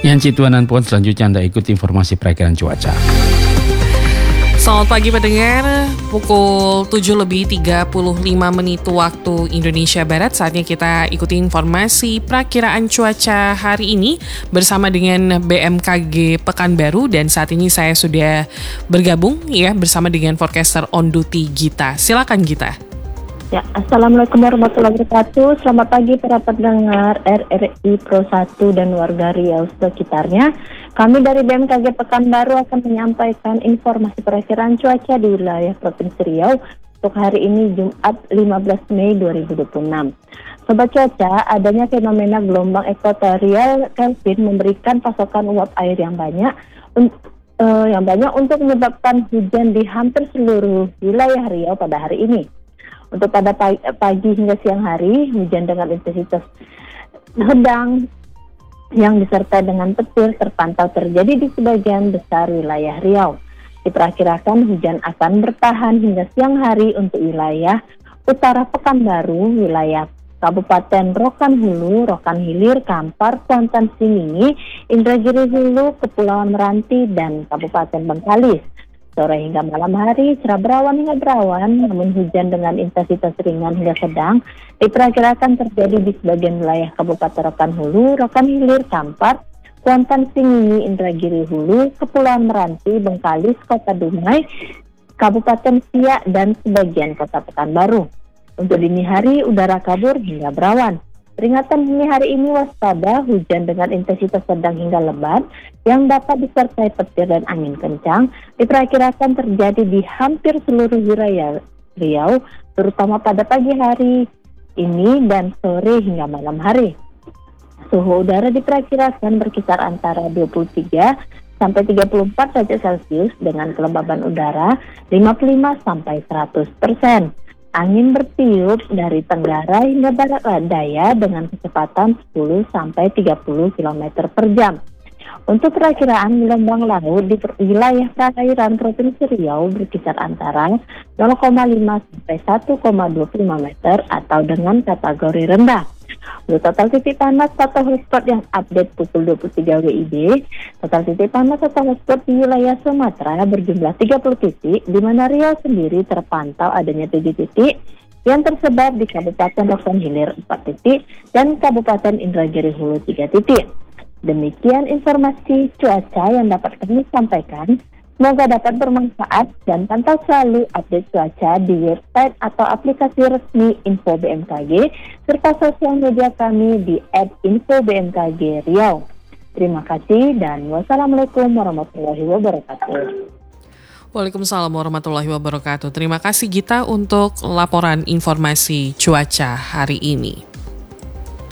Yang Cituanan Pon selanjutnya Anda ikuti informasi perakiraan cuaca. Selamat pagi pendengar, pukul 7:35 waktu Indonesia Barat. Saatnya kita ikuti informasi perakiraan cuaca hari ini bersama dengan BMKG Pekanbaru. Dan saat ini saya sudah bergabung bersama dengan forecaster on duty Gita. Silakan Gita. Ya, Assalamualaikum warahmatullahi wabarakatuh. Selamat pagi para pendengar RRI Pro 1 dan warga Riau sekitarnya. Kami dari BMKG Pekanbaru akan menyampaikan informasi perakiraan cuaca di wilayah Provinsi Riau untuk hari ini Jumat 15 Mei 2026. Sobat cuaca, adanya fenomena gelombang ekuatorial Kelvin memberikan pasokan uap air yang banyak untuk menyebabkan hujan di hampir seluruh wilayah Riau pada hari ini. Untuk pada pagi hingga siang hari, hujan dengan intensitas sedang yang disertai dengan petir terpantau terjadi di sebagian besar wilayah Riau. Diperkirakan hujan akan bertahan hingga siang hari untuk wilayah utara Pekanbaru, wilayah Kabupaten Rokan Hulu, Rokan Hilir, Kampar, Kuantan Singingi, Indragiri Hulu, Kepulauan Meranti, dan Kabupaten Bengkalis. Sore hingga malam hari, cerah berawan hingga berawan, namun hujan dengan intensitas ringan hingga sedang diperkirakan terjadi di sebagian wilayah Kabupaten Rokan Hulu, Rokan Hilir, Kampar, Kuantan Singingi, Indragiri Hulu, Kepulauan Meranti, Bengkalis, Kota Dumai, Kabupaten Siak, dan sebagian Kota Pekanbaru. Untuk dini hari, udara kabur hingga berawan. Peringatan dini hari ini waspada hujan dengan intensitas sedang hingga lebat yang dapat disertai petir dan angin kencang diperkirakan terjadi di hampir seluruh wilayah Riau, terutama pada pagi hari ini dan sore hingga malam hari. Suhu udara diperkirakan berkisar antara 23 sampai 34 derajat Celcius dengan kelembaban udara 55 sampai 100%. Angin bertiup dari tenggara hingga barat daya dengan kecepatan 10 sampai 30 km per jam. Untuk perakiraan gelombang laut di wilayah perairan Provinsi Riau berkisar antara 0,5 sampai 1,25 meter atau dengan kategori rendah. Untuk total titik panas atau hotspot yang update pukul 23 WIB, total titik panas atau hotspot di wilayah Sumatera berjumlah 30 titik, di mana Riau sendiri terpantau adanya 7 titik yang tersebar di Kabupaten Rokan Hilir 4 titik dan Kabupaten Indragiri Hulu 3 titik. Demikian informasi cuaca yang dapat kami sampaikan. Semoga dapat bermanfaat dan pantau selalu update cuaca di website atau aplikasi resmi Info BMKG serta sosial media kami di @infobmkg Riau. Terima kasih dan wassalamualaikum warahmatullahi wabarakatuh. Waalaikumsalam warahmatullahi wabarakatuh. Terima kasih Gita untuk laporan informasi cuaca hari ini.